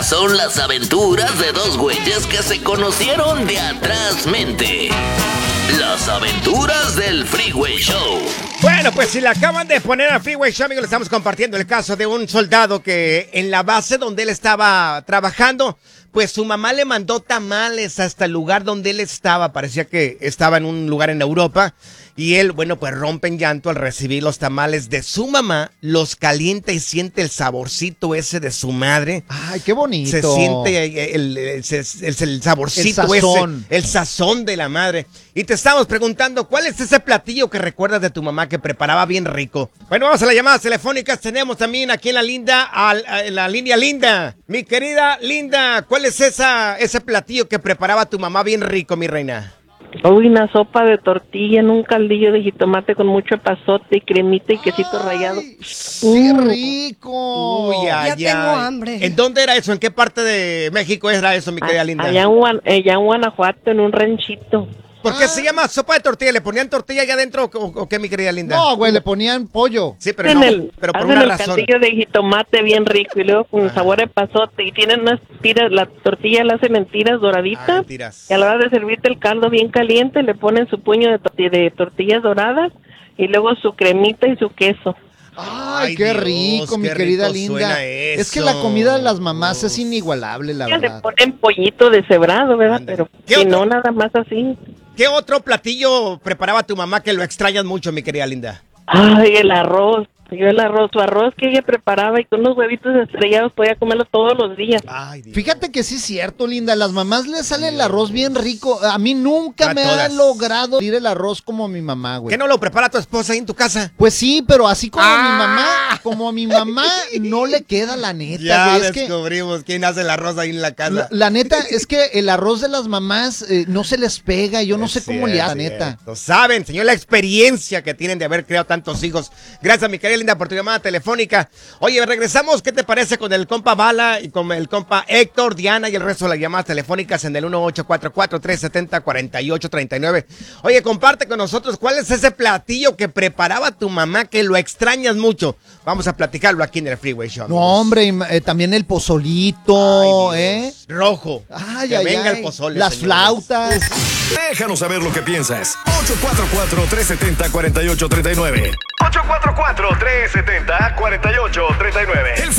Estas son las aventuras de dos güeyes que se conocieron de atrás mente. Las aventuras del Freeway Show. Bueno, pues si le acaban de poner al Freeway Show, amigos, le estamos compartiendo el caso de un soldado que en la base donde él estaba trabajando, pues su mamá le mandó tamales hasta el lugar donde él estaba. Parecía que estaba en un lugar en Europa. Y él, bueno, pues rompe en llanto al recibir los tamales de su mamá, los calienta y siente el saborcito ese de su madre. Ay, qué bonito. Se siente el saborcito el sazón. ese, el sazón de la madre. Y te estamos preguntando, ¿cuál es ese platillo que recuerdas de tu mamá que preparaba bien rico? Bueno, vamos a las llamadas telefónicas. Tenemos también aquí en la línea Linda. Mi querida Linda, ¿cuál es ese platillo que preparaba tu mamá bien rico, mi reina? Uy, una sopa de tortilla en un caldillo de jitomate con mucho epazote y cremita y quesito rallado. ¡Qué rico! Uy, Ya tengo hambre. ¿En dónde era eso? ¿En qué parte de México era eso, mi querida Linda? Allá en Guanajuato, en un ranchito. ¿Por qué se llama sopa de tortilla? ¿Le ponían tortilla allá adentro o qué, mi querida Linda? No, güey, le ponían pollo. Sí, pero no, pero por una el razón. caldillo de jitomate bien rico y luego con sabor de epazote y tienen unas tiras, la tortilla la hacen en tiras doraditas. Tiras. Y a la hora de servirte el caldo bien caliente le ponen su puño de tortillas doradas y luego su cremita y su queso. Ay, qué Dios, rico, mi qué querida rico Linda. suena Es que eso. la comida de las mamás es inigualable, la Ya le verdad. ponen pollito deshebrado, ¿verdad? Ándale. Pero ¿Qué si otro? no, nada más así. ¿Qué otro platillo preparaba tu mamá que lo extrañas mucho, mi querida Linda? Ay, el arroz. Yo su arroz que ella preparaba y con unos huevitos estrellados podía comerlo todos los días. Ay, Dios. Fíjate que sí es cierto, Linda, a las mamás les sale el arroz bien rico. A mí nunca A me todas. ha logrado ir el arroz como mi mamá, güey. ¿Qué no lo prepara tu esposa ahí en tu casa? Pues sí, pero así como a mi mamá no le queda la neta, Ya güey. Es que descubrimos quién hace el arroz ahí en la casa. la neta es que el arroz de las mamás no se les pega, yo no sé cómo le hace, la neta. Lo saben, señor, la experiencia que tienen de haber creado tantos hijos. Gracias, mi querida Linda, por tu llamada telefónica. Oye, regresamos. ¿Qué te parece con el compa Bala y con el compa Héctor, Diana y el resto de las llamadas telefónicas en el 1844-370-4839? Oye, comparte con nosotros cuál es ese platillo que preparaba tu mamá que lo extrañas mucho. Vamos a platicarlo aquí en el Freeway Show. No, hombre, también el pozolito, Ay, Dios. Rojo. Ay, que ay, venga ay. el pozole. Las señores. flautas. Déjanos saber lo que piensas. 844-370-4839. 844-370-4839. El